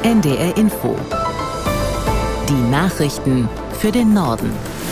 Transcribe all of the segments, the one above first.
NDR Info. Die Nachrichten für den Norden.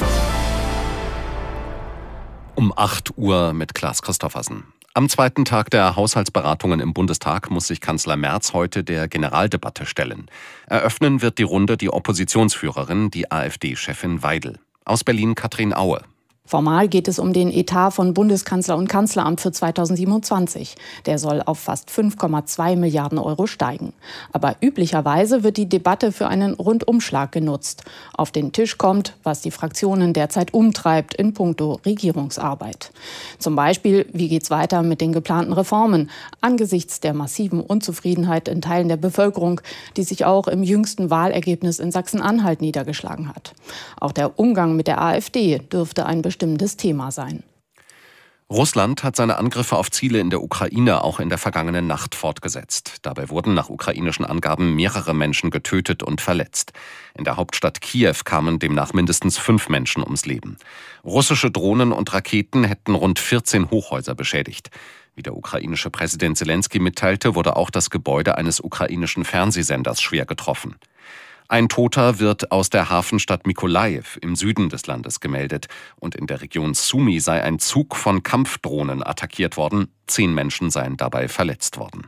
Um 8 Uhr mit Klaas Christoffersen. Am zweiten Tag der Haushaltsberatungen im Bundestag muss sich Kanzler Merz heute der Generaldebatte stellen. Eröffnen wird die Runde die Oppositionsführerin, die AfD-Chefin Weidel. Aus Berlin Katrin Aue. Formal geht es um den Etat von Bundeskanzler und Kanzleramt für 2027. Der soll auf fast 5,2 Milliarden Euro steigen. Aber üblicherweise wird die Debatte für einen Rundumschlag genutzt. Auf den Tisch kommt, was die Fraktionen derzeit umtreibt in puncto Regierungsarbeit. Zum Beispiel, wie geht's weiter mit den geplanten Reformen angesichts der massiven Unzufriedenheit in Teilen der Bevölkerung, die sich auch im jüngsten Wahlergebnis in Sachsen-Anhalt niedergeschlagen hat. Auch der Umgang mit der AfD dürfte ein bestimmendes Thema sein. Russland hat seine Angriffe auf Ziele in der Ukraine auch in der vergangenen Nacht fortgesetzt. Dabei wurden nach ukrainischen Angaben mehrere Menschen getötet und verletzt. In der Hauptstadt Kiew kamen demnach mindestens 5 Menschen ums Leben. Russische Drohnen und Raketen hätten rund 14 Hochhäuser beschädigt. Wie der ukrainische Präsident Selenskyj mitteilte, wurde auch das Gebäude eines ukrainischen Fernsehsenders schwer getroffen. Ein Toter wird aus der Hafenstadt Mykolajiw im Süden des Landes gemeldet. Und in der Region Sumy sei ein Zug von Kampfdrohnen attackiert worden. 10 Menschen seien dabei verletzt worden.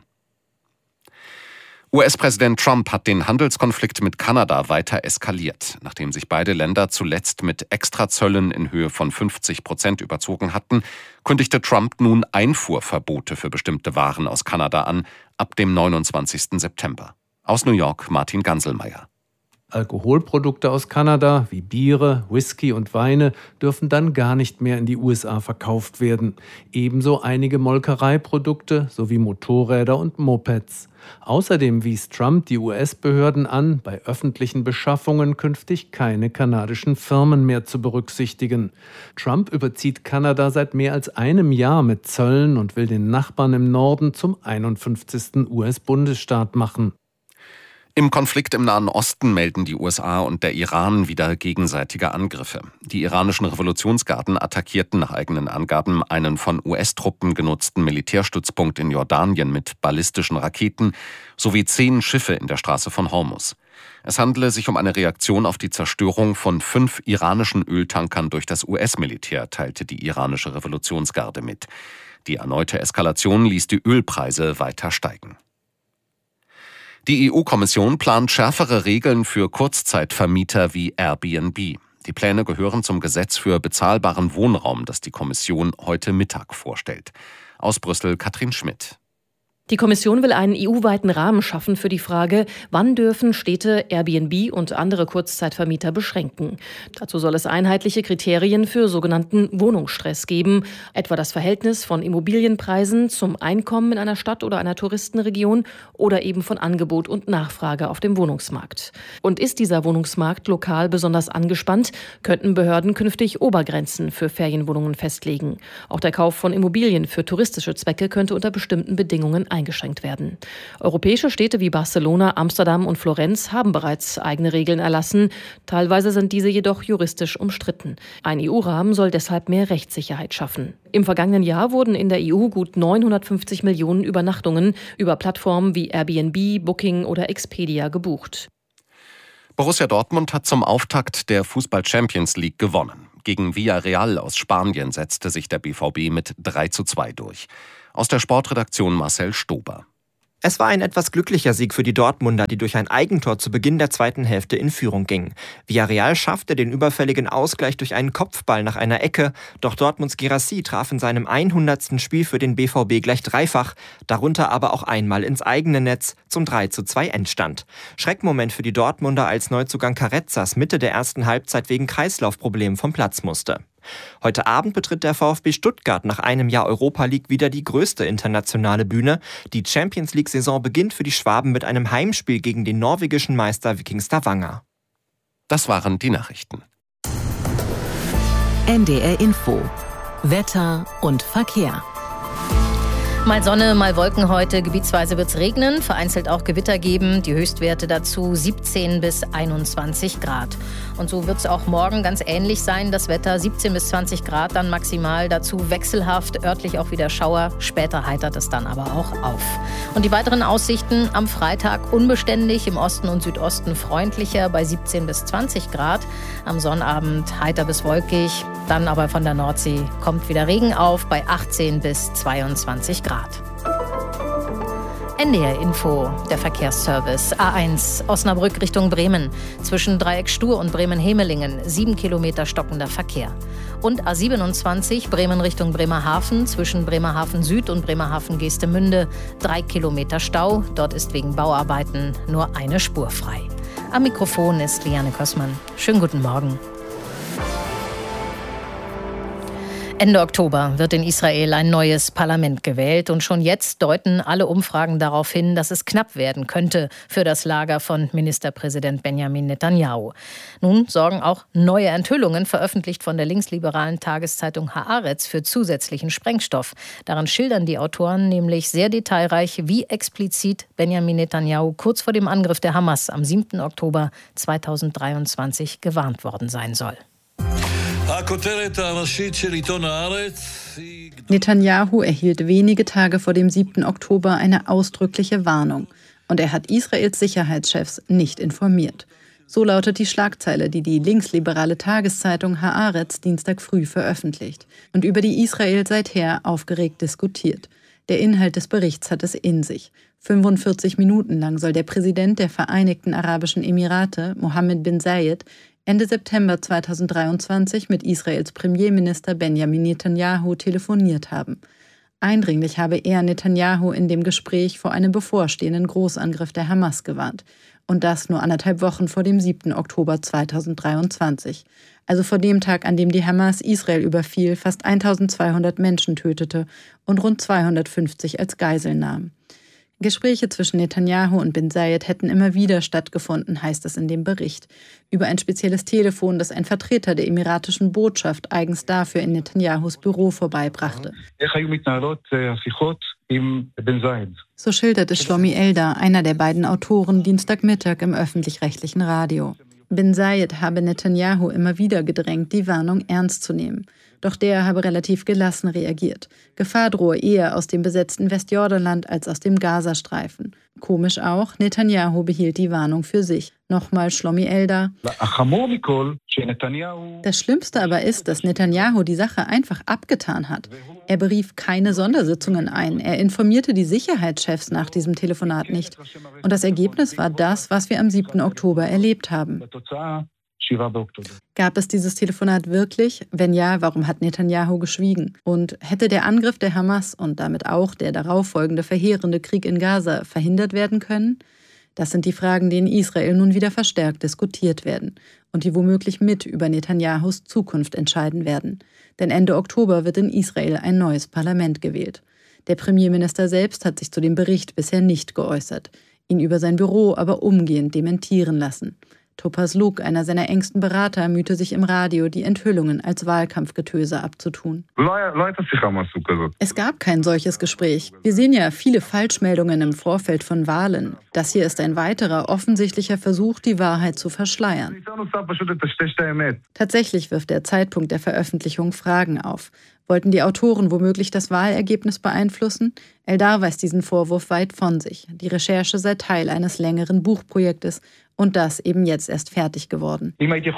US-Präsident Trump hat den Handelskonflikt mit Kanada weiter eskaliert. Nachdem sich beide Länder zuletzt mit Extrazöllen in Höhe von 50% überzogen hatten, kündigte Trump nun Einfuhrverbote für bestimmte Waren aus Kanada an, ab dem 29. September. Aus New York Martin Ganselmeier. Alkoholprodukte aus Kanada wie Biere, Whisky und Weine dürfen dann gar nicht mehr in die USA verkauft werden. Ebenso einige Molkereiprodukte sowie Motorräder und Mopeds. Außerdem wies Trump die US-Behörden an, bei öffentlichen Beschaffungen künftig keine kanadischen Firmen mehr zu berücksichtigen. Trump überzieht Kanada seit mehr als einem Jahr mit Zöllen und will den Nachbarn im Norden zum 51. US-Bundesstaat machen. Im Konflikt im Nahen Osten melden die USA und der Iran wieder gegenseitige Angriffe. Die iranischen Revolutionsgarden attackierten nach eigenen Angaben einen von US-Truppen genutzten Militärstützpunkt in Jordanien mit ballistischen Raketen sowie 10 Schiffe in der Straße von Hormuz. Es handele sich um eine Reaktion auf die Zerstörung von 5 iranischen Öltankern durch das US-Militär, teilte die iranische Revolutionsgarde mit. Die erneute Eskalation ließ die Ölpreise weiter steigen. Die EU-Kommission plant schärfere Regeln für Kurzzeitvermieter wie Airbnb. Die Pläne gehören zum Gesetz für bezahlbaren Wohnraum, das die Kommission heute Mittag vorstellt. Aus Brüssel Katrin Schmidt. Die Kommission will einen EU-weiten Rahmen schaffen für die Frage, wann dürfen Städte Airbnb und andere Kurzzeitvermieter beschränken. Dazu soll es einheitliche Kriterien für sogenannten Wohnungsstress geben, etwa das Verhältnis von Immobilienpreisen zum Einkommen in einer Stadt oder einer Touristenregion oder eben von Angebot und Nachfrage auf dem Wohnungsmarkt. Und ist dieser Wohnungsmarkt lokal besonders angespannt, könnten Behörden künftig Obergrenzen für Ferienwohnungen festlegen. Auch der Kauf von Immobilien für touristische Zwecke könnte unter bestimmten Bedingungen eingeschränkt werden. Europäische Städte wie Barcelona, Amsterdam und Florenz haben bereits eigene Regeln erlassen. Teilweise sind diese jedoch juristisch umstritten. Ein EU-Rahmen soll deshalb mehr Rechtssicherheit schaffen. Im vergangenen Jahr wurden in der EU gut 950 Millionen Übernachtungen über Plattformen wie Airbnb, Booking oder Expedia gebucht. Borussia Dortmund hat zum Auftakt der Fußball-Champions League gewonnen. Gegen Villarreal aus Spanien setzte sich der BVB mit 3:2 durch. Aus der Sportredaktion Marcel Stober. Es war ein etwas glücklicher Sieg für die Dortmunder, die durch ein Eigentor zu Beginn der zweiten Hälfte in Führung gingen. Villarreal schaffte den überfälligen Ausgleich durch einen Kopfball nach einer Ecke, doch Dortmunds Guirassy traf in seinem 100. Spiel für den BVB gleich dreifach, darunter aber auch einmal ins eigene Netz zum 3:2 Endstand. Schreckmoment für die Dortmunder, als Neuzugang Carrezzas Mitte der ersten Halbzeit wegen Kreislaufproblemen vom Platz musste. Heute Abend betritt der VfB Stuttgart nach einem Jahr Europa League wieder die größte internationale Bühne. Die Champions-League-Saison beginnt für die Schwaben mit einem Heimspiel gegen den norwegischen Meister Viking Stavanger. Das waren die Nachrichten. NDR Info. Wetter und Verkehr. Mal Sonne, mal Wolken heute. Gebietsweise wird es regnen, vereinzelt auch Gewitter geben. Die Höchstwerte dazu 17 bis 21 Grad. Und so wird es auch morgen ganz ähnlich sein. Das Wetter 17 bis 20 Grad dann maximal. Dazu wechselhaft, örtlich auch wieder Schauer. Später heitert es dann aber auch auf. Und die weiteren Aussichten am Freitag unbeständig. Im Osten und Südosten freundlicher bei 17 bis 20 Grad. Am Sonnabend heiter bis wolkig. Dann aber von der Nordsee kommt wieder Regen auf bei 18 bis 22 Grad. NDR Info, der Verkehrsservice. A1 Osnabrück Richtung Bremen. Zwischen Dreieck Stur und Bremen-Hemelingen 7 Kilometer stockender Verkehr. Und A27 Bremen Richtung Bremerhaven. Zwischen Bremerhaven Süd und Bremerhaven Geestemünde 3 Kilometer Stau. Dort ist wegen Bauarbeiten nur eine Spur frei. Am Mikrofon ist Liane Kössmann. Schönen guten Morgen. Ende Oktober wird in Israel ein neues Parlament gewählt und schon jetzt deuten alle Umfragen darauf hin, dass es knapp werden könnte für das Lager von Ministerpräsident Benjamin Netanyahu. Nun sorgen auch neue Enthüllungen, veröffentlicht von der linksliberalen Tageszeitung Haaretz, für zusätzlichen Sprengstoff. Daran schildern die Autoren nämlich sehr detailreich, wie explizit Benjamin Netanyahu kurz vor dem Angriff der Hamas am 7. Oktober 2023 gewarnt worden sein soll. Netanyahu erhielt wenige Tage vor dem 7. Oktober eine ausdrückliche Warnung. Und er hat Israels Sicherheitschefs nicht informiert. So lautet die Schlagzeile, die die linksliberale Tageszeitung Haaretz Dienstag früh veröffentlicht und über die Israel seither aufgeregt diskutiert. Der Inhalt des Berichts hat es in sich. 45 Minuten lang soll der Präsident der Vereinigten Arabischen Emirate, Mohammed bin Zayed, Ende September 2023 mit Israels Premierminister Benjamin Netanyahu telefoniert haben. Eindringlich habe er Netanyahu in dem Gespräch vor einem bevorstehenden Großangriff der Hamas gewarnt. Und das nur 1,5 Wochen vor dem 7. Oktober 2023. Also vor dem Tag, an dem die Hamas Israel überfiel, fast 1200 Menschen tötete und rund 250 als Geiseln nahm. Gespräche zwischen Netanyahu und bin Zayed hätten immer wieder stattgefunden, heißt es in dem Bericht. Über ein spezielles Telefon, das ein Vertreter der emiratischen Botschaft eigens dafür in Netanyahus Büro vorbeibrachte. So schildert es Shlomi Eldar, einer der beiden Autoren, Dienstagmittag im öffentlich-rechtlichen Radio. Bin Zayed habe Netanyahu immer wieder gedrängt, die Warnung ernst zu nehmen. Doch der habe relativ gelassen reagiert. Gefahr drohe eher aus dem besetzten Westjordanland als aus dem Gazastreifen. Komisch auch, Netanyahu behielt die Warnung für sich. Nochmal Shlomi Eldar. Das Schlimmste aber ist, dass Netanyahu die Sache einfach abgetan hat. Er berief keine Sondersitzungen ein. Er informierte die Sicherheitschefs nach diesem Telefonat nicht. Und das Ergebnis war das, was wir am 7. Oktober erlebt haben. Gab es dieses Telefonat wirklich? Wenn ja, warum hat Netanyahu geschwiegen? Und hätte der Angriff der Hamas und damit auch der darauffolgende verheerende Krieg in Gaza verhindert werden können? Das sind die Fragen, die in Israel nun wieder verstärkt diskutiert werden und die womöglich mit über Netanyahus Zukunft entscheiden werden. Denn Ende Oktober wird in Israel ein neues Parlament gewählt. Der Premierminister selbst hat sich zu dem Bericht bisher nicht geäußert, ihn über sein Büro aber umgehend dementieren lassen. Topaz Luke, einer seiner engsten Berater, mühte sich im Radio, die Enthüllungen als Wahlkampfgetöse abzutun. Es gab kein solches Gespräch. Wir sehen ja viele Falschmeldungen im Vorfeld von Wahlen. Das hier ist ein weiterer offensichtlicher Versuch, die Wahrheit zu verschleiern. Tatsächlich wirft der Zeitpunkt der Veröffentlichung Fragen auf. Wollten die Autoren womöglich das Wahlergebnis beeinflussen? Eldar weist diesen Vorwurf weit von sich. Die Recherche sei Teil eines längeren Buchprojektes und das eben jetzt erst fertig geworden.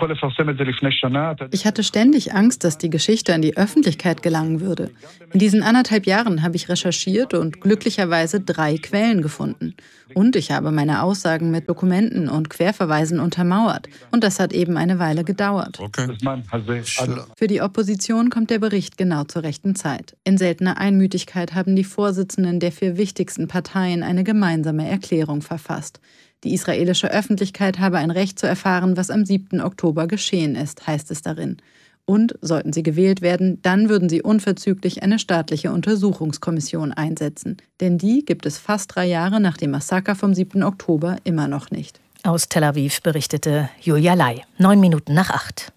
Ich hatte ständig Angst, dass die Geschichte an die Öffentlichkeit gelangen würde. In diesen 1,5 Jahren habe ich recherchiert und glücklicherweise 3 Quellen gefunden. Und ich habe meine Aussagen mit Dokumenten und Querverweisen untermauert. Und das hat eben eine Weile gedauert. Okay. Für die Opposition kommt der Bericht genau zur rechten Zeit. In seltener Einmütigkeit haben die Vorsitzenden der 4 wichtigsten Parteien eine gemeinsame Erklärung verfasst. Die israelische Öffentlichkeit habe ein Recht zu erfahren, was am 7. Oktober geschehen ist, heißt es darin. Und, sollten sie gewählt werden, dann würden sie unverzüglich eine staatliche Untersuchungskommission einsetzen. Denn die gibt es fast 3 Jahre nach dem Massaker vom 7. Oktober immer noch nicht. Aus Tel Aviv berichtete Julia Lai. 9 Minuten nach 8.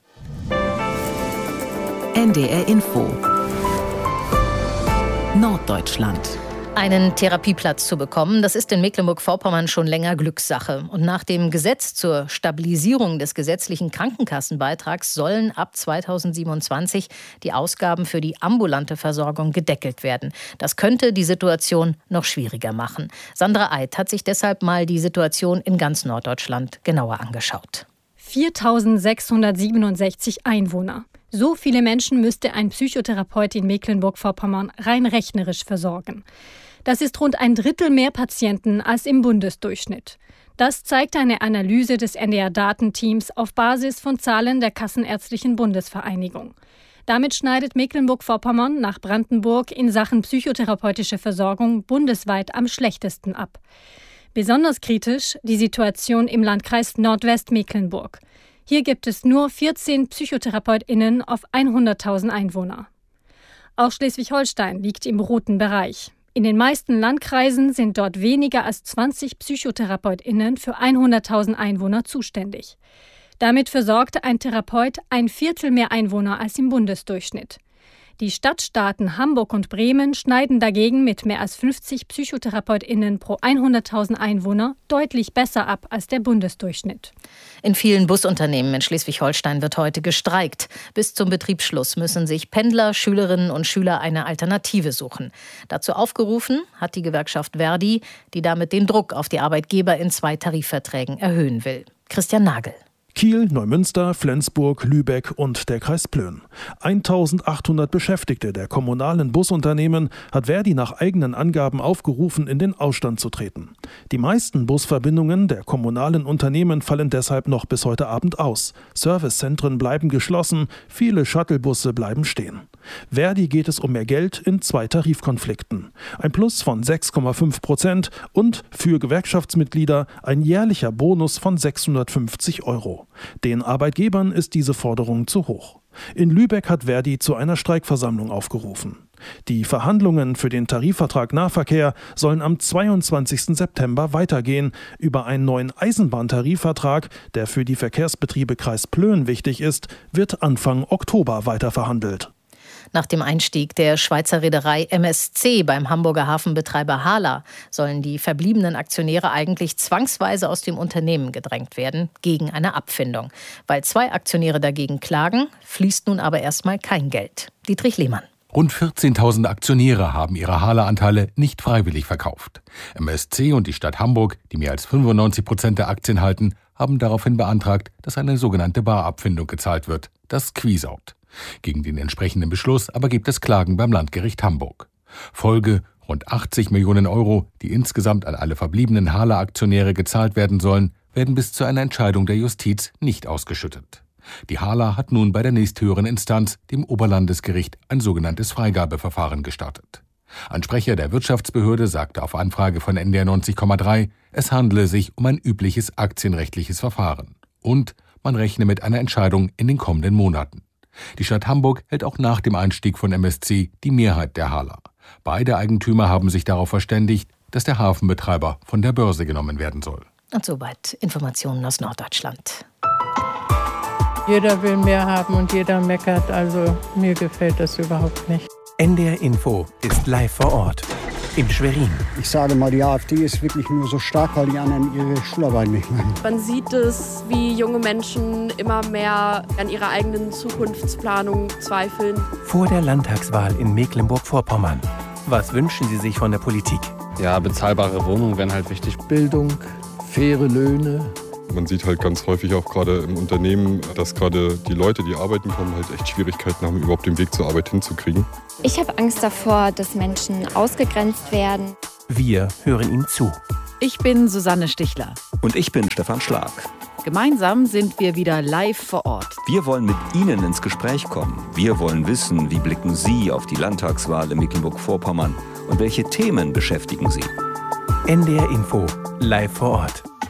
NDR Info. Norddeutschland. Einen Therapieplatz zu bekommen, das ist in Mecklenburg-Vorpommern schon länger Glückssache. Und nach dem Gesetz zur Stabilisierung des gesetzlichen Krankenkassenbeitrags sollen ab 2027 die Ausgaben für die ambulante Versorgung gedeckelt werden. Das könnte die Situation noch schwieriger machen. Sandra Eid hat sich deshalb mal die Situation in ganz Norddeutschland genauer angeschaut. 4.667 Einwohner. So viele Menschen müsste ein Psychotherapeut in Mecklenburg-Vorpommern rein rechnerisch versorgen. Das ist rund 1/3 mehr Patienten als im Bundesdurchschnitt. Das zeigt eine Analyse des NDR-Datenteams auf Basis von Zahlen der Kassenärztlichen Bundesvereinigung. Damit schneidet Mecklenburg-Vorpommern nach Brandenburg in Sachen psychotherapeutische Versorgung bundesweit am schlechtesten ab. Besonders kritisch die Situation im Landkreis Nordwestmecklenburg. Hier gibt es nur 14 PsychotherapeutInnen auf 100.000 Einwohner. Auch Schleswig-Holstein liegt im roten Bereich. In den meisten Landkreisen sind dort weniger als 20 PsychotherapeutInnen für 100.000 Einwohner zuständig. Damit versorgte ein Therapeut 1/4 mehr Einwohner als im Bundesdurchschnitt. Die Stadtstaaten Hamburg und Bremen schneiden dagegen mit mehr als 50 PsychotherapeutInnen pro 100.000 Einwohner deutlich besser ab als der Bundesdurchschnitt. In vielen Busunternehmen in Schleswig-Holstein wird heute gestreikt. Bis zum Betriebsschluss müssen sich Pendler, Schülerinnen und Schüler eine Alternative suchen. Dazu aufgerufen hat die Gewerkschaft ver.di, die damit den Druck auf die Arbeitgeber in 2 Tarifverträgen erhöhen will. Christian Nagel. Kiel, Neumünster, Flensburg, Lübeck und der Kreis Plön. 1.800 Beschäftigte der kommunalen Busunternehmen hat ver.di nach eigenen Angaben aufgerufen, in den Ausstand zu treten. Die meisten Busverbindungen der kommunalen Unternehmen fallen deshalb noch bis heute Abend aus. Servicezentren bleiben geschlossen, viele Shuttlebusse bleiben stehen. ver.di geht es um mehr Geld in 2 Tarifkonflikten. Ein Plus von 6,5% und für Gewerkschaftsmitglieder ein jährlicher Bonus von 650 €. Den Arbeitgebern ist diese Forderung zu hoch. In Lübeck hat ver.di zu einer Streikversammlung aufgerufen. Die Verhandlungen für den Tarifvertrag Nahverkehr sollen am 22. September weitergehen. Über einen neuen Eisenbahntarifvertrag, der für die Verkehrsbetriebe Kreis Plön wichtig ist, wird Anfang Oktober weiter verhandelt. Nach dem Einstieg der Schweizer Reederei MSC beim Hamburger Hafenbetreiber HHLA sollen die verbliebenen Aktionäre eigentlich zwangsweise aus dem Unternehmen gedrängt werden, gegen eine Abfindung. Weil 2 Aktionäre dagegen klagen, fließt nun aber erstmal kein Geld. Dietrich Lehmann. Rund 14.000 Aktionäre haben ihre HHLA-Anteile nicht freiwillig verkauft. MSC und die Stadt Hamburg, die mehr als 95% der Aktien halten, haben daraufhin beantragt, dass eine sogenannte Barabfindung gezahlt wird. Das squeeze-out. Gegen den entsprechenden Beschluss aber gibt es Klagen beim Landgericht Hamburg. Folge: rund 80 Millionen €, die insgesamt an alle verbliebenen HHLA-Aktionäre gezahlt werden sollen, werden bis zu einer Entscheidung der Justiz nicht ausgeschüttet. Die HHLA hat nun bei der nächsthöheren Instanz, dem Oberlandesgericht, ein sogenanntes Freigabeverfahren gestartet. Ein Sprecher der Wirtschaftsbehörde sagte auf Anfrage von NDR 90,3, es handele sich um ein übliches aktienrechtliches Verfahren. Und man rechne mit einer Entscheidung in den kommenden Monaten. Die Stadt Hamburg hält auch nach dem Einstieg von MSC die Mehrheit der HHLA. Beide Eigentümer haben sich darauf verständigt, dass der Hafenbetreiber von der Börse genommen werden soll. Und soweit Informationen aus Norddeutschland. Jeder will mehr haben und jeder meckert, also mir gefällt das überhaupt nicht. NDR Info ist live vor Ort. In Schwerin. Ich sage mal, die AfD ist wirklich nur so stark, weil die anderen ihre Schularbeit nicht machen. Man sieht es, wie junge Menschen immer mehr an ihrer eigenen Zukunftsplanung zweifeln. Vor der Landtagswahl in Mecklenburg-Vorpommern. Was wünschen Sie sich von der Politik? Ja, bezahlbare Wohnungen wären halt wichtig. Bildung, faire Löhne. Man sieht halt ganz häufig auch gerade im Unternehmen, dass gerade die Leute, die arbeiten kommen, halt echt Schwierigkeiten haben, überhaupt den Weg zur Arbeit hinzukriegen. Ich habe Angst davor, dass Menschen ausgegrenzt werden. Wir hören Ihnen zu. Ich bin Susanne Stichler. Und ich bin Stefan Schlag. Gemeinsam sind wir wieder live vor Ort. Wir wollen mit Ihnen ins Gespräch kommen. Wir wollen wissen, wie blicken Sie auf die Landtagswahl in Mecklenburg-Vorpommern und welche Themen beschäftigen Sie? NDR Info, live vor Ort.